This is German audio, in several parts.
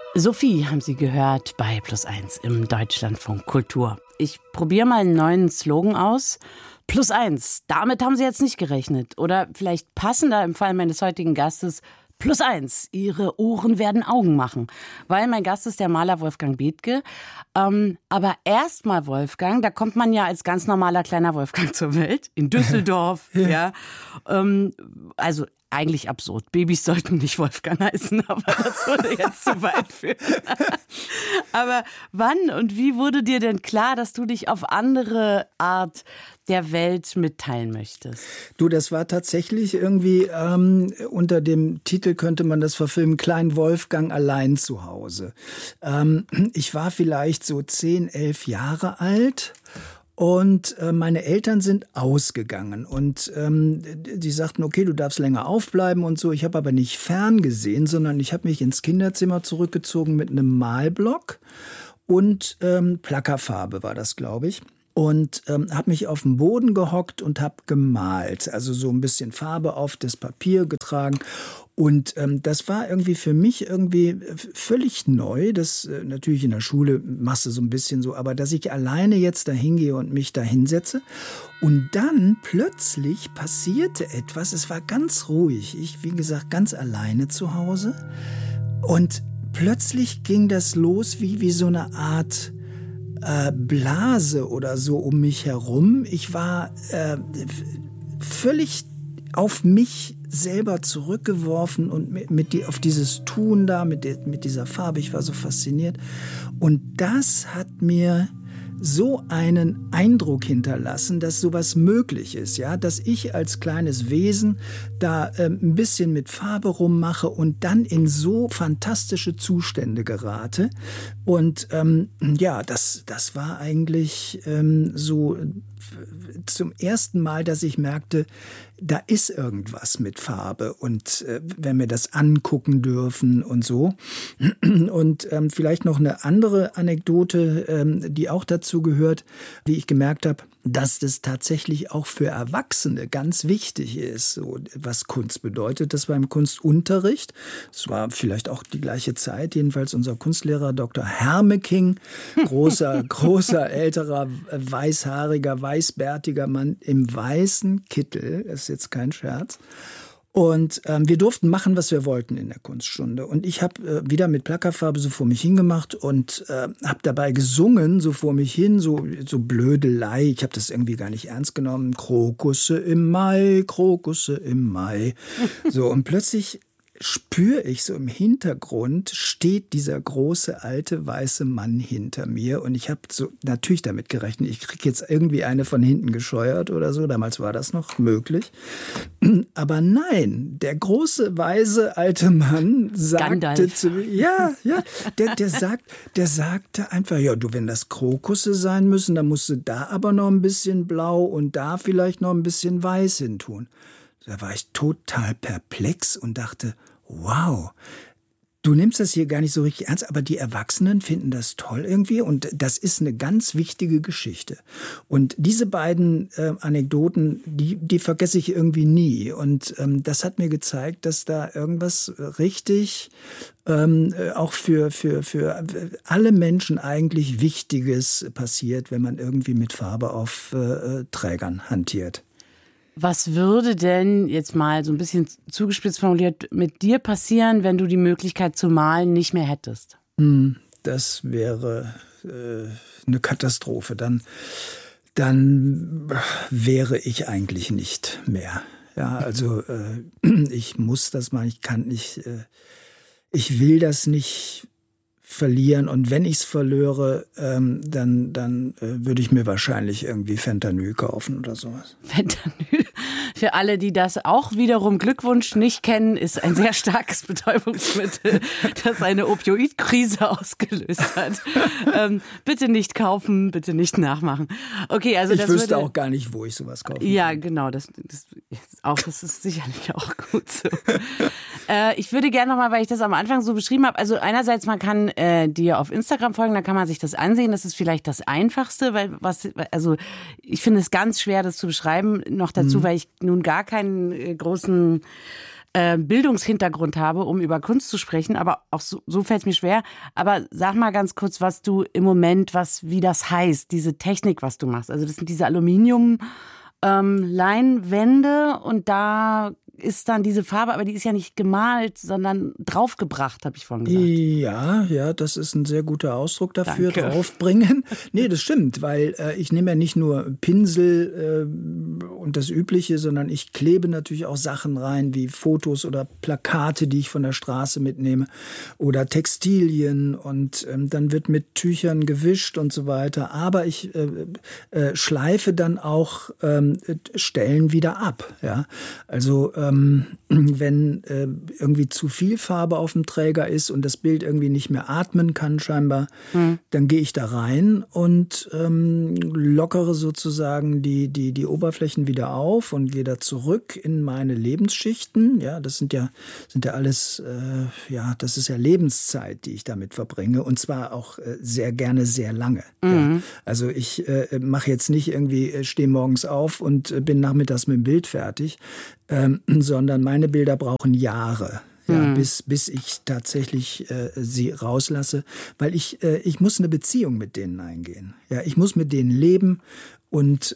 Sophie haben Sie gehört bei +1 im Deutschlandfunk Kultur. Ich probiere mal einen neuen Slogan aus. +1, damit haben Sie jetzt nicht gerechnet. Oder vielleicht passender im Fall meines heutigen Gastes, +1, Ihre Ohren werden Augen machen. Weil mein Gast ist der Maler Wolfgang Bethge. Aber erstmal Wolfgang, da kommt man ja als ganz normaler kleiner Wolfgang zur Welt. In Düsseldorf, ja. Also eigentlich absurd. Babys sollten nicht Wolfgang heißen, aber das würde jetzt zu weit führen. Aber wann und wie wurde dir denn klar, dass du dich auf andere Art der Welt mitteilen möchtest? Du, das war tatsächlich irgendwie unter dem Titel könnte man das verfilmen, Klein Wolfgang allein zu Hause. Ich war vielleicht so 10, 11 Jahre alt. Und meine Eltern sind ausgegangen und die sagten, okay, du darfst länger aufbleiben und so. Ich habe aber nicht ferngesehen, sondern ich habe mich ins Kinderzimmer zurückgezogen mit einem Malblock und Plackerfarbe war das, glaube ich. Und habe mich auf den Boden gehockt und habe gemalt, also so ein bisschen Farbe auf das Papier getragen. Und das war irgendwie für mich irgendwie völlig neu. Das natürlich in der Schule machst du so ein bisschen so, aber dass ich alleine jetzt da hingehe und mich da hinsetze. Und dann plötzlich passierte etwas. Es war ganz ruhig. Ich, wie gesagt, ganz alleine zu Hause. Und plötzlich ging das los wie so eine Art Blase oder so um mich herum. Ich war völlig auf mich selber zurückgeworfen und auf dieses Tun da, mit dieser Farbe. Ich war so fasziniert. Und das hat mir so einen Eindruck hinterlassen, dass sowas möglich ist, ja, dass ich als kleines Wesen da ein bisschen mit Farbe rummache und dann in so fantastische Zustände gerate. Und ja, das war eigentlich so zum ersten Mal, dass ich merkte, da ist irgendwas mit Farbe und wenn wir das angucken dürfen und so. Und vielleicht noch eine andere Anekdote, die auch dazu gehört, wie ich gemerkt habe, dass das tatsächlich auch für Erwachsene ganz wichtig ist, so was Kunst bedeutet. Das war im Kunstunterricht. Es war vielleicht auch die gleiche Zeit, jedenfalls unser Kunstlehrer Dr. Hermeking, großer, älterer, weißhaariger, weißbärtiger Mann im weißen Kittel, das ist jetzt kein Scherz. Und wir durften machen, was wir wollten in der Kunststunde. Und ich habe wieder mit Plackerfarbe so vor mich hingemacht und habe dabei gesungen, so vor mich hin, so Blödelei. Ich habe das irgendwie gar nicht ernst genommen. Krokusse im Mai, Krokusse im Mai. So, und plötzlich spüre ich so im Hintergrund steht dieser große alte weiße Mann hinter mir und ich habe so natürlich damit gerechnet, ich kriege jetzt irgendwie eine von hinten gescheuert oder so, damals war das noch möglich. Aber nein, der große weise alte Mann sagte zu mir, der sagte einfach, ja, du, wenn das Krokusse sein müssen, dann musst du da aber noch ein bisschen blau und da vielleicht noch ein bisschen weiß hin tun. Da war ich total perplex und dachte, wow, du nimmst das hier gar nicht so richtig ernst, aber die Erwachsenen finden das toll irgendwie und das ist eine ganz wichtige Geschichte. Und diese beiden Anekdoten, die vergesse ich irgendwie nie. Und das hat mir gezeigt, dass da irgendwas richtig auch für alle Menschen eigentlich Wichtiges passiert, wenn man irgendwie mit Farbe auf Trägern hantiert. Was würde denn, jetzt mal so ein bisschen zugespitzt formuliert, mit dir passieren, wenn du die Möglichkeit zu malen nicht mehr hättest? Das wäre eine Katastrophe. Dann wäre ich eigentlich nicht mehr. Ja, also ich muss das mal, ich kann nicht, ich will das nicht verlieren und wenn ich es verlöre, dann würde ich mir wahrscheinlich irgendwie Fentanyl kaufen oder sowas. Fentanyl, für alle, die das auch wiederum Glückwunsch nicht kennen, ist ein sehr starkes Betäubungsmittel, das eine Opioidkrise ausgelöst hat. Bitte nicht kaufen, bitte nicht nachmachen. Okay, also ich wüsste auch gar nicht, wo ich sowas kaufe. Ja, genau, das ist sicherlich auch gut so. Ich würde gerne nochmal, weil ich das am Anfang so beschrieben habe, also einerseits man kann dir auf Instagram folgen, da kann man sich das ansehen, das ist vielleicht das Einfachste, weil ich finde es ganz schwer, das zu beschreiben, noch dazu, weil ich nun gar keinen großen Bildungshintergrund habe, um über Kunst zu sprechen, aber auch so fällt es mir schwer. Aber sag mal ganz kurz, was du im Moment, wie das heißt, diese Technik, was du machst. Also das sind diese Aluminium-Leinwände und da ist dann diese Farbe, aber die ist ja nicht gemalt, sondern draufgebracht, habe ich vorhin gesagt. Ja, das ist ein sehr guter Ausdruck dafür, Danke. Draufbringen. Nee, das stimmt, weil ich nehme ja nicht nur Pinsel und das Übliche, sondern ich klebe natürlich auch Sachen rein, wie Fotos oder Plakate, die ich von der Straße mitnehme oder Textilien und dann wird mit Tüchern gewischt und so weiter. Aber ich schleife dann auch Stellen wieder ab. Ja? Also wenn irgendwie zu viel Farbe auf dem Träger ist und das Bild irgendwie nicht mehr atmen kann scheinbar, dann gehe ich da rein und lockere sozusagen die Oberflächen wieder auf und gehe da zurück in meine Lebensschichten. Ja, das sind ja alles, das ist ja Lebenszeit, die ich damit verbringe und zwar auch sehr gerne sehr lange. Ja. Also ich mache jetzt nicht irgendwie, stehe morgens auf und bin nachmittags mit dem Bild fertig, sondern meine Bilder brauchen Jahre. Ja, bis ich tatsächlich sie rauslasse, weil ich muss eine Beziehung mit denen eingehen. Ja, ich muss mit denen leben und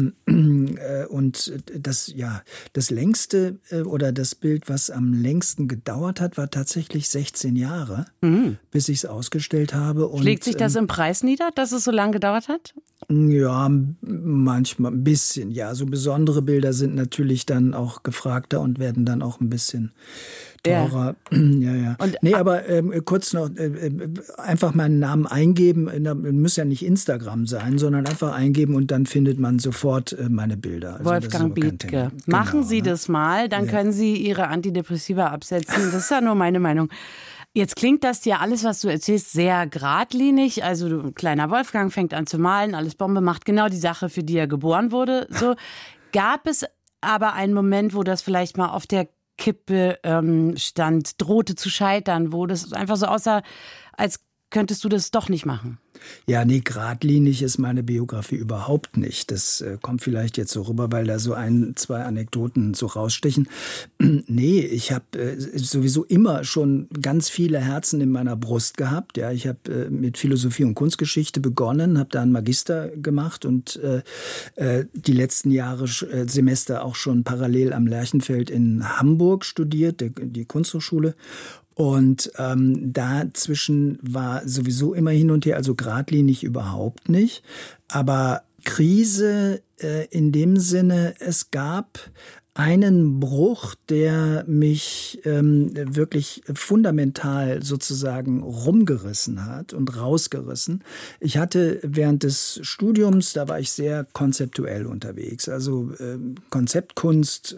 das längste oder das Bild, was am längsten gedauert hat, war tatsächlich 16 Jahre, bis ich es ausgestellt habe. Und, schlägt sich das im Preis nieder, dass es so lange gedauert hat? Ja, manchmal ein bisschen. Ja, so besondere Bilder sind natürlich dann auch gefragter und werden dann auch ein bisschen teurer. Ja. Und, aber kurz noch, einfach meinen Namen eingeben, muss ja nicht Instagram sein, sondern einfach eingeben und dann findet man sofort meine Bilder. Also Wolfgang Bethge. Machen Sie das mal, dann können Sie Ihre Antidepressiva absetzen. Das ist ja nur meine Meinung. Jetzt klingt das ja alles, was du erzählst, sehr geradlinig. Also kleiner Wolfgang fängt an zu malen, alles Bombe, macht genau die Sache, für die er geboren wurde. So gab es aber einen Moment, wo das vielleicht mal auf der Kippe stand, drohte zu scheitern, wo das einfach so aussah, als könntest du das doch nicht machen? Ja, nee, geradlinig ist meine Biografie überhaupt nicht. Das kommt vielleicht jetzt so rüber, weil da so zwei Anekdoten so rausstechen. Nee, ich habe sowieso immer schon ganz viele Herzen in meiner Brust gehabt. Ja, ich habe mit Philosophie und Kunstgeschichte begonnen, habe da einen Magister gemacht und die letzten Semester auch schon parallel am Lerchenfeld in Hamburg studiert, die Kunsthochschule. Und dazwischen war sowieso immer hin und her, also geradlinig überhaupt nicht. Aber Krise in dem Sinne, es gab einen Bruch, der mich wirklich fundamental sozusagen rumgerissen hat und rausgerissen. Ich hatte während des Studiums, da war ich sehr konzeptuell unterwegs. Also Konzeptkunst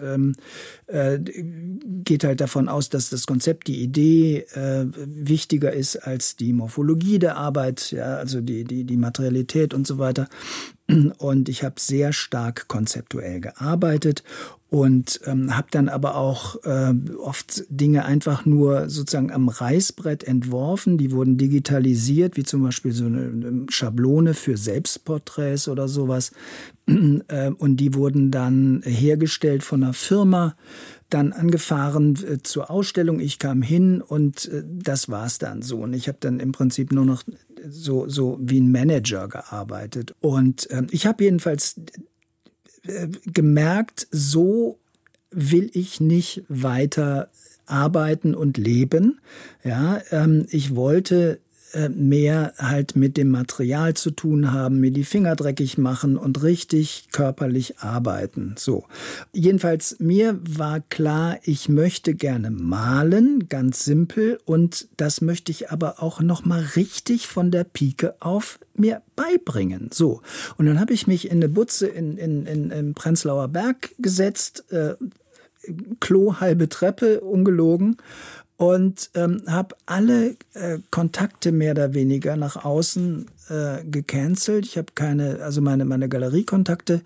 geht halt davon aus, dass das Konzept, die Idee wichtiger ist als die Morphologie der Arbeit, ja, also die Materialität und so weiter. Und ich habe sehr stark konzeptuell gearbeitet und habe dann aber auch oft Dinge einfach nur sozusagen am Reißbrett entworfen. Die wurden digitalisiert, wie zum Beispiel so eine Schablone für Selbstporträts oder sowas. Und die wurden dann hergestellt von einer Firma, dann angefahren zur Ausstellung. Ich kam hin und das war's dann so. Und ich habe dann im Prinzip nur noch so wie ein Manager gearbeitet. Und ich habe jedenfalls gemerkt, so will ich nicht weiter arbeiten und leben. Ja, ich wollte mehr halt mit dem Material zu tun haben, mir die Finger dreckig machen und richtig körperlich arbeiten. So. Jedenfalls, mir war klar, ich möchte gerne malen, ganz simpel, und das möchte ich aber auch nochmal richtig von der Pike auf mir beibringen. So. Und dann habe ich mich in eine Butze in Prenzlauer Berg gesetzt, Klo, halbe Treppe, ungelogen, und habe alle Kontakte mehr oder weniger nach außen gecancelt. Ich habe meine Galeriekontakte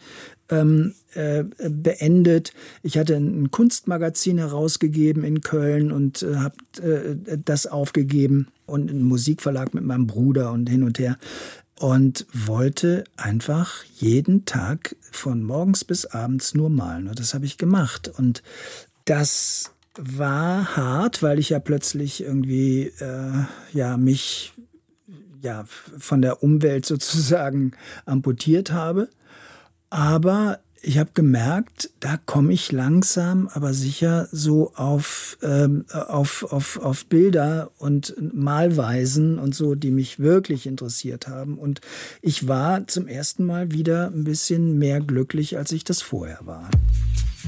beendet. Ich hatte ein Kunstmagazin herausgegeben in Köln und habe das aufgegeben und einen Musikverlag mit meinem Bruder und hin und her. Und wollte einfach jeden Tag von morgens bis abends nur malen. Und das habe ich gemacht. Und das war hart, weil ich ja plötzlich irgendwie mich von der Umwelt sozusagen amputiert habe. Aber ich habe gemerkt, da komme ich langsam, aber sicher so auf Bilder und Malweisen und so, die mich wirklich interessiert haben. Und ich war zum ersten Mal wieder ein bisschen mehr glücklich, als ich das vorher war.